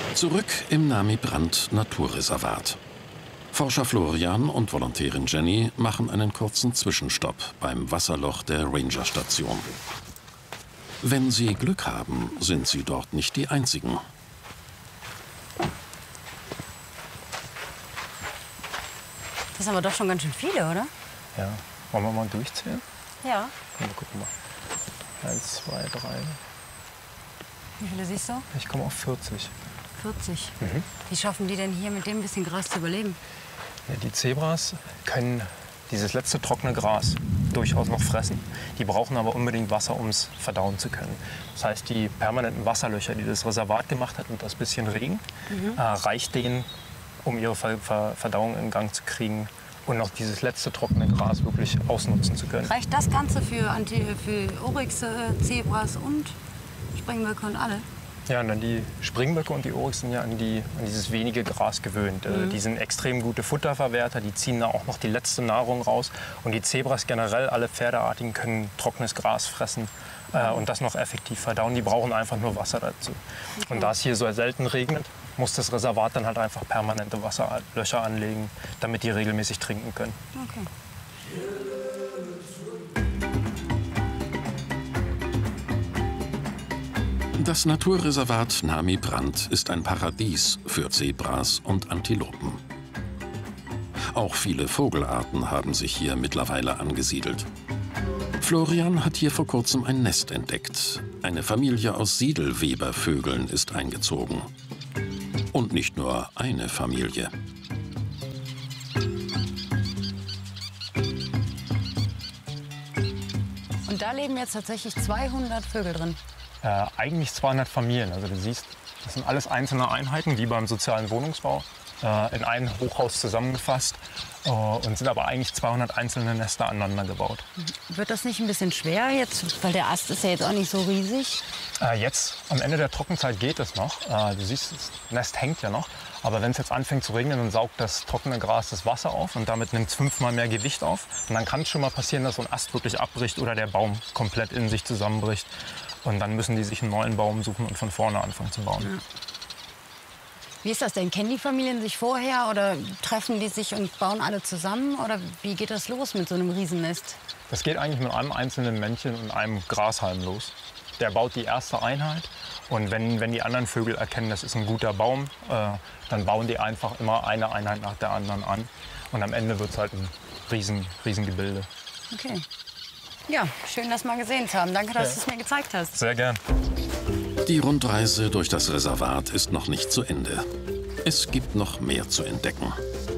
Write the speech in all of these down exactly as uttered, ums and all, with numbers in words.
Zurück im Nami-Brand-Naturreservat. Forscher Florian und Volontärin Jenny machen einen kurzen Zwischenstopp beim Wasserloch der Rangerstation. Wenn sie Glück haben, sind sie dort nicht die Einzigen. Das sind aber doch schon ganz schön viele, oder? Ja. Wollen wir mal durchzählen? Ja. Mal gucken mal. Eins, zwei, drei. Wie viele siehst du? Ich komme auf vierzig. vierzig. Mhm. Wie schaffen die denn hier mit dem bisschen Gras zu überleben? Ja, die Zebras können dieses letzte trockene Gras durchaus noch fressen. Die brauchen aber unbedingt Wasser, um es verdauen zu können. Das heißt, die permanenten Wasserlöcher, die das Reservat gemacht hat und das bisschen Regen, mhm. äh, reicht denen, um ihre Ver Ver Verdauung in Gang zu kriegen und noch dieses letzte trockene Gras wirklich ausnutzen zu können. Reicht das Ganze für, Anti für Oryxe, Zebras und Springböcke und alle? Ja, und dann die Springböcke und die Oryx sind ja an, die, an dieses wenige Gras gewöhnt. Mhm. Die sind extrem gute Futterverwerter, die ziehen da auch noch die letzte Nahrung raus. Und die Zebras generell, alle Pferdeartigen, können trockenes Gras fressen äh, und das noch effektiv verdauen. Die brauchen einfach nur Wasser dazu. Okay. Und da es hier so selten regnet, muss das Reservat dann halt einfach permanente Wasserlöcher anlegen, damit die regelmäßig trinken können. Okay. Das Naturreservat Nami-Brand ist ein Paradies für Zebras und Antilopen. Auch viele Vogelarten haben sich hier mittlerweile angesiedelt. Florian hat hier vor kurzem ein Nest entdeckt. Eine Familie aus Siedelwebervögeln ist eingezogen. Und nicht nur eine Familie. Und da leben jetzt tatsächlich zweihundert Vögel drin? Äh, eigentlich zweihundert Familien. Also du siehst, das sind alles einzelne Einheiten, wie beim sozialen Wohnungsbau, äh, in ein Hochhaus zusammengefasst äh, und sind aber eigentlich zweihundert einzelne Nester aneinander gebaut. Wird das nicht ein bisschen schwer jetzt, weil der Ast ist ja jetzt auch nicht so riesig? Äh, jetzt, am Ende der Trockenzeit geht es noch. Äh, du siehst, das Nest hängt ja noch. Aber wenn es jetzt anfängt zu regnen, dann saugt das trockene Gras das Wasser auf und damit nimmt es fünfmal mehr Gewicht auf. Und dann kann es schon mal passieren, dass so ein Ast wirklich abbricht oder der Baum komplett in sich zusammenbricht. Und dann müssen die sich einen neuen Baum suchen und von vorne anfangen zu bauen. Ja. Wie ist das denn? Kennen die Familien sich vorher oder treffen die sich und bauen alle zusammen? Oder wie geht das los mit so einem Riesennest? Das geht eigentlich mit einem einzelnen Männchen und einem Grashalm los. Der baut die erste Einheit. Und wenn, wenn die anderen Vögel erkennen, das ist ein guter Baum, äh, dann bauen die einfach immer eine Einheit nach der anderen an. Und am Ende wird es halt ein riesen, riesen Gebilde. Okay. Ja, schön, das mal gesehen zu haben. Danke, dass ja. du es mir gezeigt hast. Sehr gern. Die Rundreise durch das Reservat ist noch nicht zu Ende. Es gibt noch mehr zu entdecken.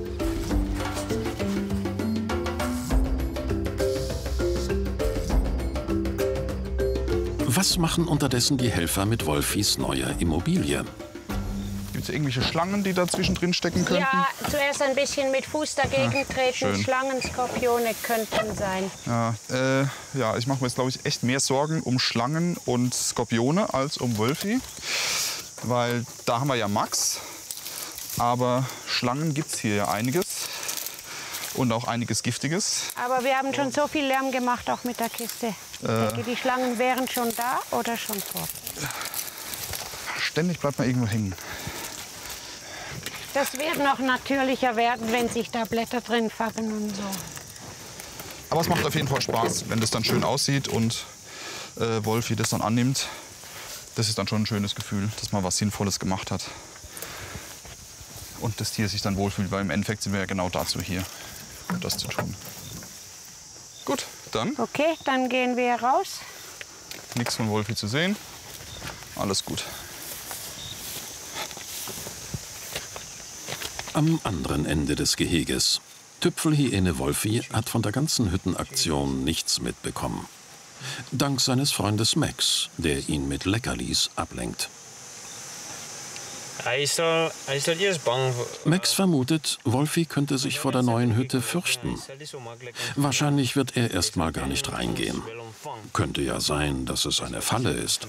Was machen unterdessen die Helfer mit Wolfis neuer Immobilie? Gibt es irgendwelche Schlangen, die dazwischen drin stecken könnten? Ja, zuerst ein bisschen mit Fuß dagegen ja, treten. Schön. Schlangen, Skorpione könnten sein. Ja, äh, ja ich mache mir jetzt, glaube ich, echt mehr Sorgen um Schlangen und Skorpione als um Wölfi. Weil da haben wir ja Max. Aber Schlangen gibt es hier ja einiges. Und auch einiges Giftiges. Aber wir haben schon so viel Lärm gemacht, auch mit der Kiste. Ich äh, denke, die Schlangen wären schon da oder schon fort. Ständig bleibt man irgendwo hängen. Das wird noch natürlicher werden, wenn sich da Blätter drin fangen und so. Aber es macht auf jeden Fall Spaß, wenn das dann schön aussieht und äh, Wolfi das dann annimmt. Das ist dann schon ein schönes Gefühl, dass man was Sinnvolles gemacht hat. Und das Tier sich dann wohlfühlt, weil im Endeffekt sind wir ja genau dazu hier, um das zu tun. Gut, dann. Okay, dann gehen wir raus. Nichts von Wolfi zu sehen. Alles gut. Am anderen Ende des Geheges. Tüpfelhyäne Wolfi hat von der ganzen Hüttenaktion nichts mitbekommen. Dank seines Freundes Max, der ihn mit Leckerlis ablenkt. Max vermutet, Wolfi könnte sich vor der neuen Hütte fürchten. Wahrscheinlich wird er erst mal gar nicht reingehen. Könnte ja sein, dass es eine Falle ist.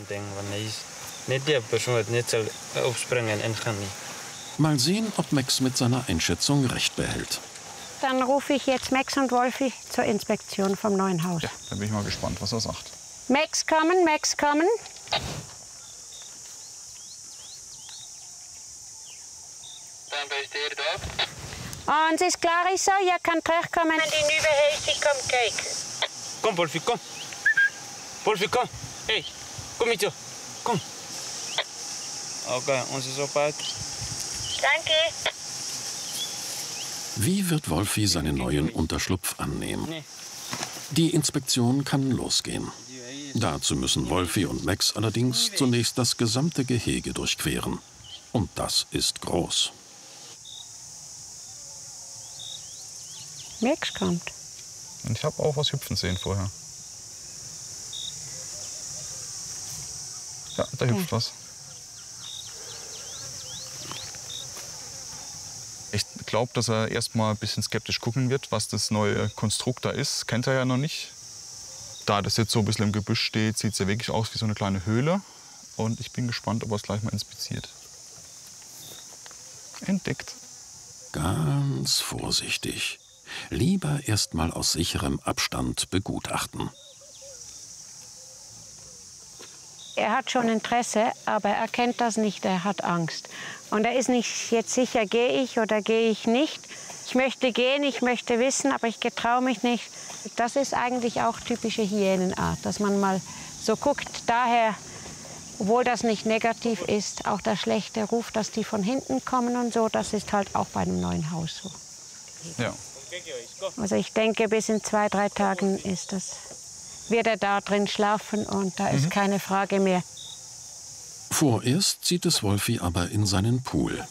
Mal sehen, ob Max mit seiner Einschätzung recht behält. Dann rufe ich jetzt Max und Wolfi zur Inspektion vom neuen Haus. Ja, dann bin ich mal gespannt, was er sagt. Max kommen, Max kommen. Und es ist klar ist so, je kan terugkomen en die nieuwe heesje komt kijken. Kom, Wolfie, kom. Wolfie, kom. Hey, kom mit zo. Kom. Okay, ons is op uit. Danke. Wie wird Wolfie seinen neuen Unterschlupf annehmen? Die Inspektion kann losgehen. Dazu müssen Wolfie und Max allerdings zunächst das gesamte Gehege durchqueren. Und das ist groß. Max kommt. Und ich habe auch was hüpfen sehen vorher. Ja, da hüpft Ja. was. Ich glaube, dass er erst mal ein bisschen skeptisch gucken wird, was das neue Konstrukt da ist. Kennt er ja noch nicht. Da das jetzt so ein bisschen im Gebüsch steht, sieht es ja wirklich aus wie so eine kleine Höhle. Und ich bin gespannt, ob er es gleich mal inspiziert. Entdeckt. Ganz vorsichtig. Lieber erst mal aus sicherem Abstand begutachten. Er hat schon Interesse, aber er kennt das nicht, er hat Angst. Und er ist nicht jetzt sicher, gehe ich oder gehe ich nicht. Ich möchte gehen, ich möchte wissen, aber ich getraue mich nicht. Das ist eigentlich auch typische Hyänenart, dass man mal so guckt. Daher, obwohl das nicht negativ ist, auch der schlechte Ruf, dass die von hinten kommen und so, das ist halt auch bei einem neuen Haus so. Ja. Also ich denke, bis in zwei, drei Tagen ist das, wird er da drin schlafen und da ist Mhm. keine Frage mehr. Vorerst zieht es Wolfie aber in seinen Pool.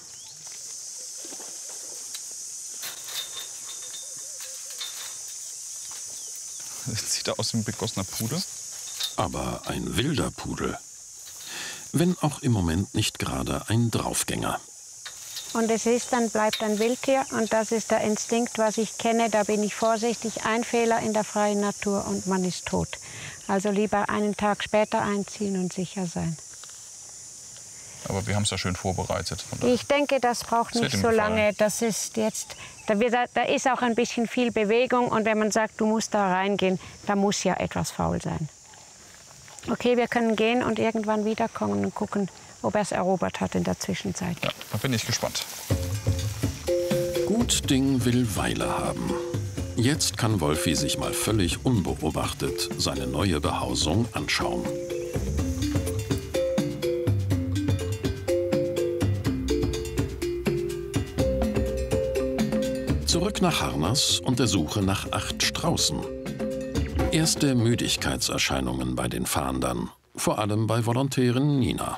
Das sieht aus wie ein begossener Pudel. Aber ein wilder Pudel. Wenn auch im Moment nicht gerade ein Draufgänger. Und es ist, dann bleibt ein Wildtier und das ist der Instinkt, was ich kenne. Da bin ich vorsichtig. Ein Fehler in der freien Natur und man ist tot. Also lieber einen Tag später einziehen und sicher sein. Aber wir haben es ja schön vorbereitet. Von daher. Ich denke, das braucht Das nicht wird so ihm lange. gefallen. Das ist jetzt, da, wird, da ist auch ein bisschen viel Bewegung und wenn man sagt, du musst da reingehen, da muss ja etwas faul sein. Okay, wir können gehen und irgendwann wiederkommen und gucken, ob er es erobert hat in der Zwischenzeit. Ja, da bin ich gespannt. Gut Ding will Weile haben. Jetzt kann Wolfie sich mal völlig unbeobachtet seine neue Behausung anschauen. Zurück nach Harnas und der Suche nach acht Straußen. Erste Müdigkeitserscheinungen bei den Fahndern, vor allem bei Volontärin Nina.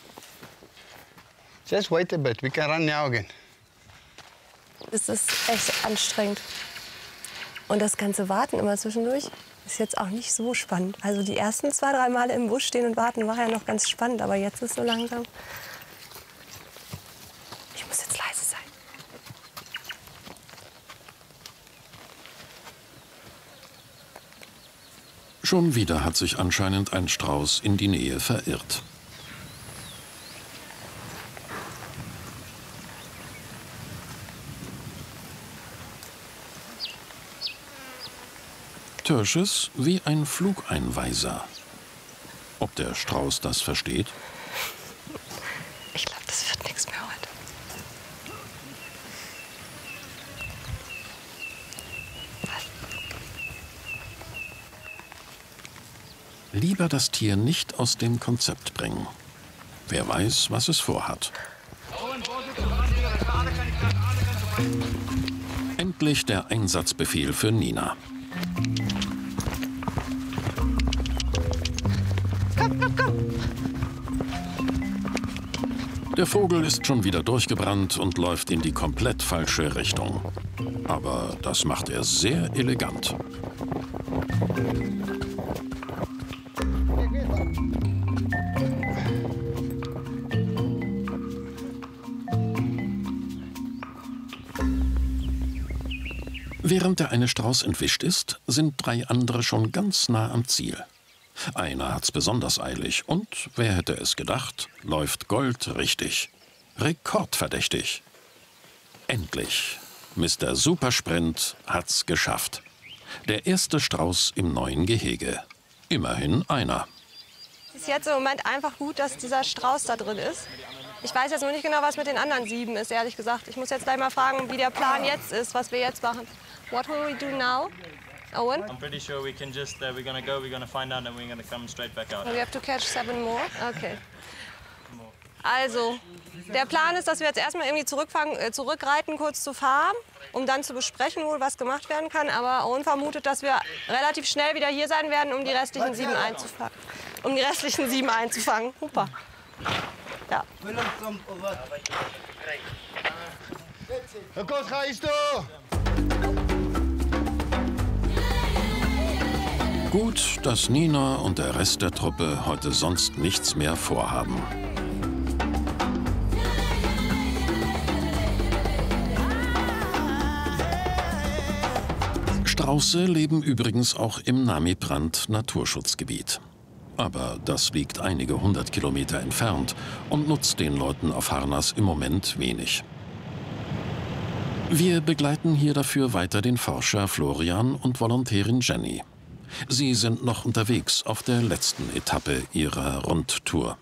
Just wait a bit, we can run now again. Es ist echt anstrengend. Und das ganze Warten immer zwischendurch ist jetzt auch nicht so spannend. Also die ersten zwei, drei Male im Busch stehen und warten war ja noch ganz spannend, aber jetzt ist so langsam. Ich muss jetzt leise sein. Schon wieder hat sich anscheinend ein Strauß in die Nähe verirrt. Törsches wie ein Flugeinweiser. Ob der Strauß das versteht? Ich glaube, das wird nichts mehr heute. Lieber das Tier nicht aus dem Konzept bringen. Wer weiß, was es vorhat. Endlich der Einsatzbefehl für Nina. Der Vogel ist schon wieder durchgebrannt und läuft in die komplett falsche Richtung. Aber das macht er sehr elegant. Während der eine Strauß entwischt ist, sind drei andere schon ganz nah am Ziel. Einer hat's besonders eilig und, wer hätte es gedacht, läuft goldrichtig. Rekordverdächtig. Endlich. Mister Supersprint hat's geschafft. Der erste Strauß im neuen Gehege. Immerhin einer. Es ist jetzt im Moment einfach gut, dass dieser Strauß da drin ist. Ich weiß jetzt noch nicht genau, was mit den anderen sieben ist, ehrlich gesagt. Ich muss jetzt gleich mal fragen, wie der Plan jetzt ist, was wir jetzt machen. What will we do now? Owen? I'm pretty sure we can just, uh, we're gonna go, we're gonna find out and we're gonna come straight back out. We have to catch seven more? Okay. Also, der Plan ist, dass wir jetzt erstmal irgendwie zurückfangen, äh, zurückreiten, kurz zur Farm, um dann zu besprechen, wo was gemacht werden kann. Aber Owen vermutet, dass wir relativ schnell wieder hier sein werden, um die restlichen sieben einzufangen. Um die restlichen sieben einzufangen. Super. Ja. Gut, dass Nina und der Rest der Truppe heute sonst nichts mehr vorhaben. Strauße leben übrigens auch im Nami-Brand-Naturschutzgebiet. Aber das liegt einige hundert Kilometer entfernt und nutzt den Leuten auf Harnas im Moment wenig. Wir begleiten hier dafür weiter den Forscher Florian und Volontärin Jenny. Sie sind noch unterwegs auf der letzten Etappe ihrer Rundtour.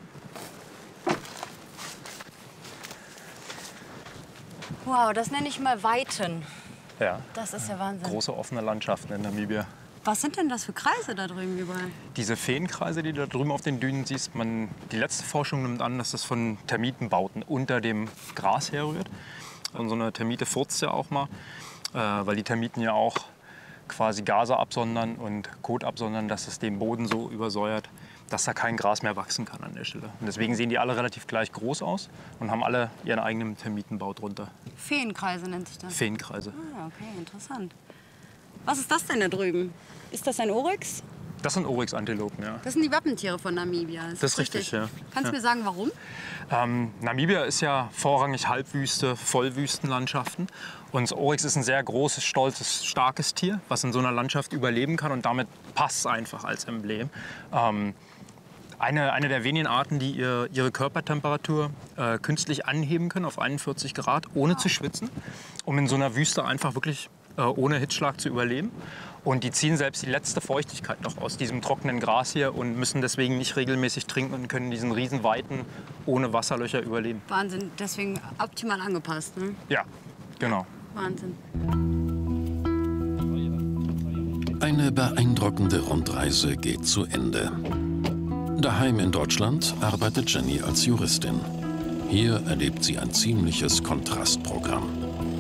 Wow, das nenne ich mal Weiten. Ja. Das ist ja Wahnsinn. Große offene Landschaften in Namibia. Was sind denn das für Kreise da drüben überall? Diese Feenkreise, die du da drüben auf den Dünen siehst, man, die letzte Forschung nimmt an, dass das von Termitenbauten unter dem Gras herrührt. Und so eine Termite furzt ja auch mal, äh, weil die Termiten ja auch quasi Gase absondern und Kot absondern, dass es den Boden so übersäuert, dass da kein Gras mehr wachsen kann an der Stelle. Und deswegen sehen die alle relativ gleich groß aus und haben alle ihren eigenen Termitenbau drunter. Feenkreise nennt sich das? Feenkreise. Ah, okay, interessant. Was ist das denn da drüben? Ist das ein Oryx? Das sind Oryx-Antilopen, ja. Das sind die Wappentiere von Namibia. Ist das ist richtig, richtig, ja. Kannst du ja. mir sagen, warum? Ähm, Namibia ist ja vorrangig Halbwüste, Vollwüstenlandschaften. Und das Oryx ist ein sehr großes, stolzes, starkes Tier, was in so einer Landschaft überleben kann. Und damit passt es einfach als Emblem. Ähm, eine, eine der wenigen Arten, die ihr, ihre Körpertemperatur äh, künstlich anheben können auf einundvierzig Grad, ohne wow. zu schwitzen, um in so einer Wüste einfach wirklich äh, ohne Hitzschlag zu überleben. Und die ziehen selbst die letzte Feuchtigkeit noch aus diesem trockenen Gras hier und müssen deswegen nicht regelmäßig trinken und können diesen riesen Weiten ohne Wasserlöcher überleben. Wahnsinn, deswegen optimal angepasst, ne? Ja, genau. Wahnsinn. Eine beeindruckende Rundreise geht zu Ende. Daheim in Deutschland arbeitet Jenny als Juristin. Hier erlebt sie ein ziemliches Kontrastprogramm.